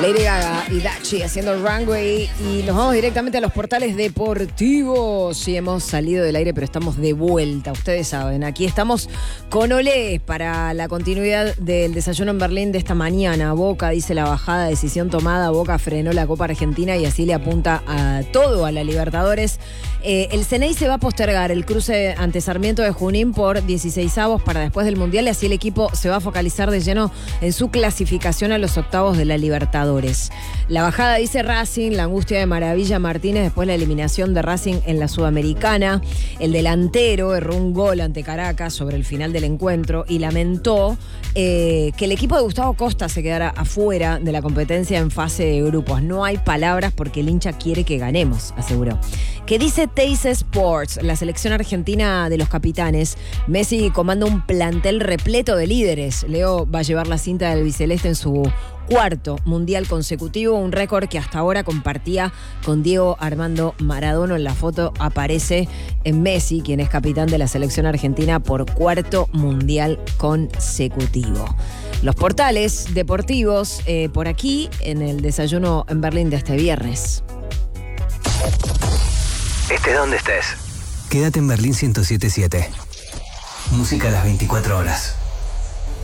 Lady Gaga y Dachi haciendo Runway, y nos vamos directamente a los portales deportivos. Sí, hemos salido del aire, pero estamos de vuelta. Ustedes saben, aquí estamos con Olé para la continuidad del desayuno en Berlín de esta mañana. Boca, dice la bajada, decisión tomada. Boca frenó la Copa Argentina y así le apunta a todo, a la Libertadores. El CNI se va a postergar el cruce ante Sarmiento de Junín por 16avos para después del Mundial, y así el equipo se va a focalizar de lleno en su clasificación a los octavos de la Libertadores. La bajada, dice Racing, la angustia de Maravilla Martínez después de la eliminación de Racing en la Sudamericana. El delantero erró un gol ante Caracas sobre el final del encuentro y lamentó que el equipo de Gustavo Costa se quedara afuera de la competencia en fase de grupos. No hay palabras porque el hincha quiere que ganemos, aseguró. ¿Qué dice Teis Sports? La selección argentina de los capitanes. Messi comanda un plantel repleto de líderes. Leo va a llevar la cinta del albiceleste en su cuarto mundial consecutivo, un récord que hasta ahora compartía con Diego Armando Maradona. En la foto aparece en Messi, quien es capitán de la selección argentina por cuarto mundial consecutivo. Los portales deportivos por aquí en el desayuno en Berlín de este viernes. Estés donde estés, quédate en Berlín 107.7. Música a las 24 horas.